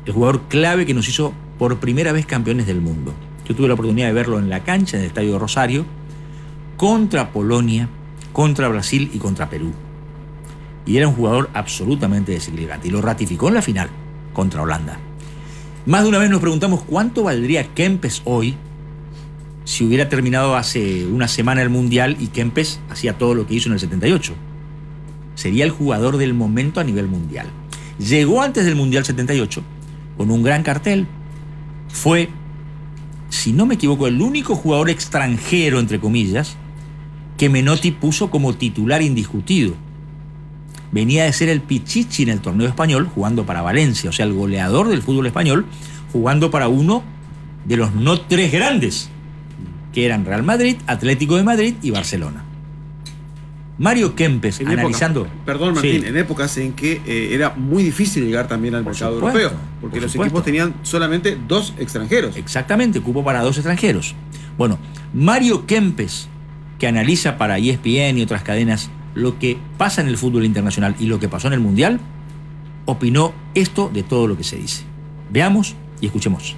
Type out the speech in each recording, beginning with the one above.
el jugador clave que nos hizo por primera vez campeones del mundo. Yo tuve la oportunidad de verlo en la cancha, en el Estadio de Rosario, contra Polonia, contra Brasil y contra Perú. Y era un jugador absolutamente desequilibrante. Y lo ratificó en la final contra Holanda. Más de una vez nos preguntamos cuánto valdría Kempes hoy si hubiera terminado hace una semana el Mundial y Kempes hacía todo lo que hizo en el 78. Sería el jugador del momento a nivel mundial. Llegó antes del Mundial 78 con un gran cartel. Fue, si no me equivoco, el único jugador extranjero, entre comillas, que Menotti puso como titular indiscutido. Venía de ser el Pichichi en el torneo español, jugando para Valencia, o sea, el goleador del fútbol español, jugando para uno de los no tres grandes, que eran Real Madrid, Atlético de Madrid y Barcelona. Mario Kempes, analizando... Perdón, Martín, sí, en épocas en que era muy difícil llegar también al mercado europeo, porque los equipos tenían solamente 2 extranjeros. Exactamente, cupo para 2 extranjeros. Bueno, Mario Kempes, que analiza para ESPN y otras cadenas lo que pasa en el fútbol internacional y lo que pasó en el Mundial, opinó esto de todo lo que se dice. Veamos y escuchemos.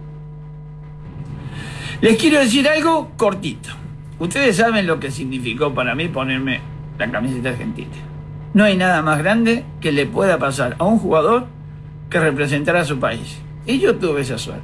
Les quiero decir algo cortito. Ustedes saben lo que significó para mí ponerme la camiseta argentina. No hay nada más grande que le pueda pasar a un jugador que representar a su país. Y yo tuve esa suerte.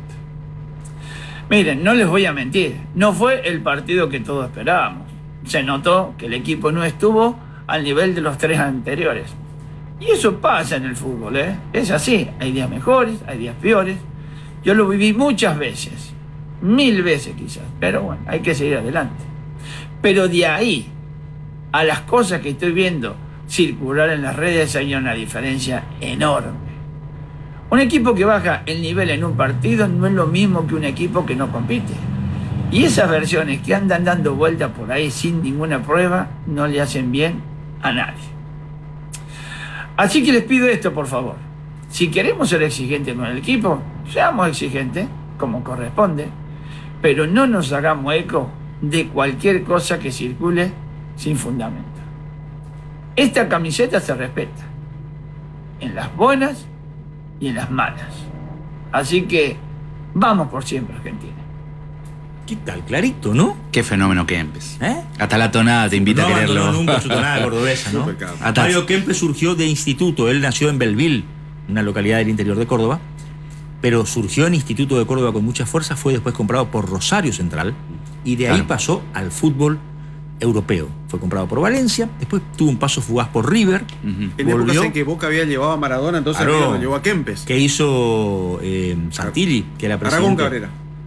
Miren, no les voy a mentir, no fue el partido que todos esperábamos. Se notó que el equipo no estuvo al nivel de los 3 anteriores. Y eso pasa en el fútbol, ¿eh? Es así, hay días mejores, hay días peores. Yo lo viví muchas veces, 1000 veces quizás, pero bueno, hay que seguir adelante. Pero de ahí a las cosas que estoy viendo circular en las redes hay una diferencia enorme. Un equipo que baja el nivel en un partido no es lo mismo que un equipo que no compite. Y esas versiones que andan dando vueltas por ahí sin ninguna prueba no le hacen bien a nadie. Así que les pido esto, por favor. Si queremos ser exigentes con el equipo, seamos exigentes, como corresponde, pero no nos hagamos eco de cualquier cosa que circule sin fundamento. Esta camiseta se respeta, en las buenas y en las malas. Así que vamos por siempre, Argentina. ¿Qué tal? Clarito, ¿no? Qué fenómeno Kempes. Hasta la tonada te invita a quererlo. No, nunca su tonada cordobesa, ¿no? Mario Kempes surgió de instituto. Él nació en Belleville, una localidad del interior de Córdoba, pero surgió en Instituto de Córdoba con mucha fuerza, fue después comprado por Rosario Central y de ahí pasó al fútbol europeo. Fue comprado por Valencia, después tuvo un paso fugaz por River. En épocas en que Boca había llevado a Maradona, entonces lo llevó a Kempes. Que hizo Santilli, que era presidente. Aragón Cabrera.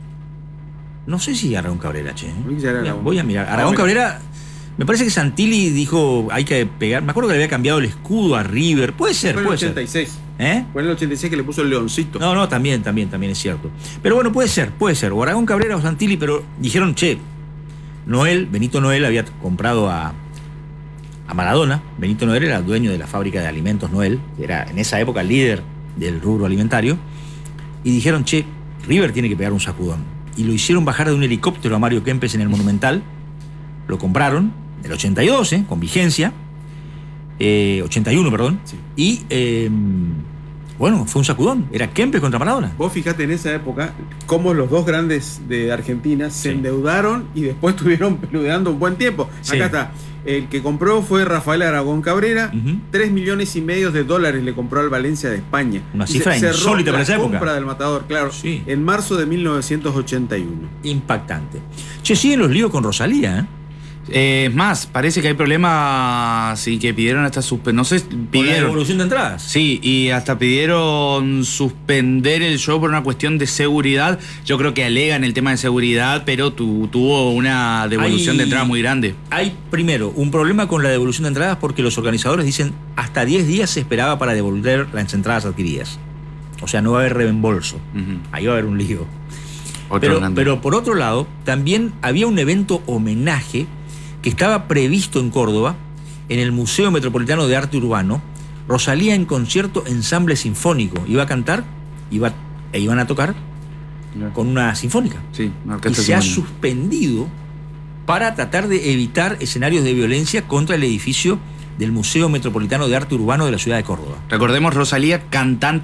No sé si Aragón Cabrera, che. Mira, voy a mirar. Aragón Cabrera, me parece que Santilli dijo, hay que pegar. Me acuerdo que le había cambiado el escudo a River. Puede ser, fue puede en el 86. ser. Fue en el 86 que le puso el leoncito. No, también es cierto. Pero bueno, puede ser. O Aragón Cabrera o Santilli, pero dijeron, che, Benito Noel había comprado a Maradona. Benito Noel era dueño de la fábrica de alimentos Noel, era en esa época líder del rubro alimentario. Y dijeron, che, River tiene que pegar un sacudón. Y lo hicieron bajar de un helicóptero a Mario Kempes en el Monumental. Lo compraron, del 82, con vigencia. 81, perdón. Sí. Y, bueno, fue un sacudón. Era Kempes contra Maradona. Vos fijate en esa época cómo los 2 grandes de Argentina se endeudaron y después estuvieron peludeando un buen tiempo. Acá está. El que compró fue Rafael Aragón Cabrera. 3,5 millones de dólares le compró al Valencia de España. Una cifra insólita para esa época. Compra del Matador, claro. Sí. En marzo de 1981. Impactante. Che, siguen los líos con Rosalía, ¿eh? Es más, parece que hay problemas y que pidieron hasta no sé, pidieron la devolución de entradas. Sí, y hasta pidieron suspender el show por una cuestión de seguridad. Yo creo que alegan el tema de seguridad, pero tuvo una devolución de entradas muy grande. Hay primero un problema con la devolución de entradas porque los organizadores dicen hasta 10 días se esperaba para devolver las entradas adquiridas. O sea, no va a haber reembolso. Ahí va a haber un lío. Pero por otro lado, también había un evento homenaje que estaba previsto en Córdoba, en el Museo Metropolitano de Arte Urbano. Rosalía en concierto ensamble sinfónico. Iba a cantar, iban a tocar con una sinfónica. Sí, y se ha suspendido para tratar de evitar escenarios de violencia contra el edificio del Museo Metropolitano de Arte Urbano de la ciudad de Córdoba. Recordemos, Rosalía, cantante